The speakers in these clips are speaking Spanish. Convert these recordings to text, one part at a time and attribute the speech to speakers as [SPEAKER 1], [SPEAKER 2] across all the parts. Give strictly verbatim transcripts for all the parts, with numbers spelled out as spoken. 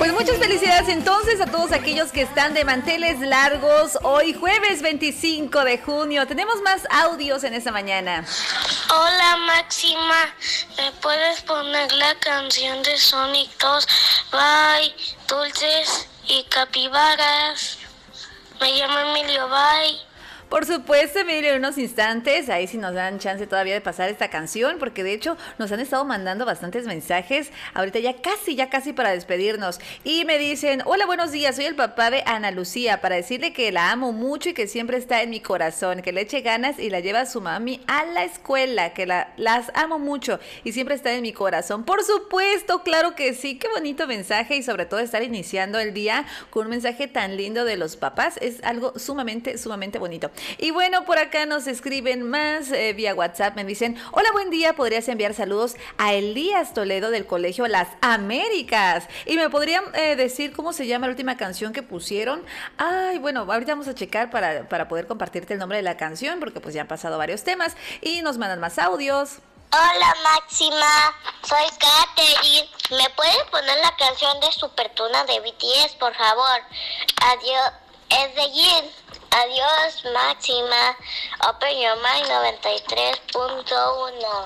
[SPEAKER 1] Pues muchas felicidades entonces a todos aquellos que están de manteles largos hoy jueves veinticinco de junio. Tenemos más audios en esta mañana.
[SPEAKER 2] Hola Máxima, ¿me puedes poner la canción de Sonic dos? Bye, dulces y capibaras. Me llamo Emilio, bye.
[SPEAKER 1] Por supuesto, Emilio, en unos instantes, ahí sí nos dan chance todavía de pasar esta canción, porque de hecho nos han estado mandando bastantes mensajes, ahorita ya casi, ya casi para despedirnos, y me dicen, hola, buenos días, soy el papá de Ana Lucía, para decirle que la amo mucho y que siempre está en mi corazón, que le eche ganas y la lleva a su mami a la escuela, que la, las amo mucho y siempre está en mi corazón. Por supuesto, claro que sí, qué bonito mensaje y sobre todo estar iniciando el día con un mensaje tan lindo de los papás, es algo sumamente, sumamente bonito. Y bueno, por acá nos escriben más eh, vía WhatsApp, me dicen, hola, buen día, podrías enviar saludos a Elías Toledo del Colegio Las Américas, y me podrían eh, decir cómo se llama la última canción que pusieron. Ay, bueno, ahorita vamos a checar para, para poder compartirte el nombre de la canción, porque pues ya han pasado varios temas, y nos mandan más audios.
[SPEAKER 2] Hola Máxima, soy Katherine. ¿Me puedes poner la canción de Super Tuna de B T S, por favor? Adiós, es de Jin. Adiós, Máxima. Open Your Mind noventa y tres punto uno.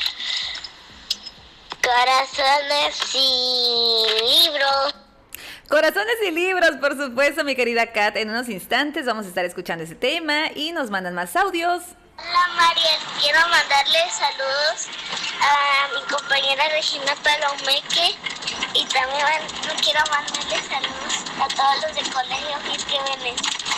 [SPEAKER 2] Corazones y libros.
[SPEAKER 1] Corazones y libros, por supuesto, mi querida Kat. En unos instantes vamos a estar escuchando ese tema y nos mandan más audios.
[SPEAKER 2] Hola Mariel, quiero mandarle saludos a mi compañera Regina Palomeque y también quiero mandarle saludos a todos los de Colegio Gil que ven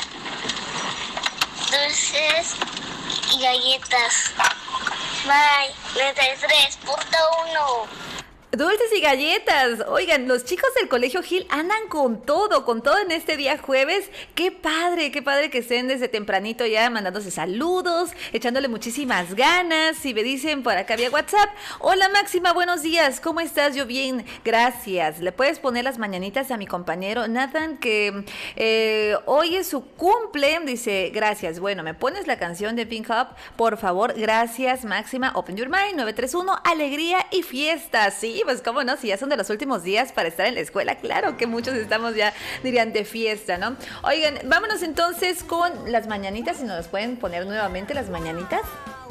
[SPEAKER 2] dulces y galletas. Bye, noventa y tres punto uno.
[SPEAKER 1] Dulces y galletas. Oigan, los chicos del Colegio Gil andan con todo, con todo en este día jueves. Qué padre, qué padre que estén desde tempranito ya mandándose saludos, echándole muchísimas ganas. Y me dicen por acá vía WhatsApp, hola Máxima, buenos días, ¿cómo estás? Yo bien, gracias. ¿Le puedes poner las mañanitas a mi compañero Nathan, que eh, hoy es su cumple? Dice, gracias. Bueno, ¿me pones la canción de Pink Up? Por favor, gracias Máxima. Open Your Mind, nueve tres uno, alegría y fiesta. Sí, pues cómo no, si ya son de los últimos días para estar en la escuela, claro que muchos estamos ya, dirían, de fiesta, ¿no? Oigan, vámonos entonces con las mañanitas, si nos pueden poner nuevamente las mañanitas.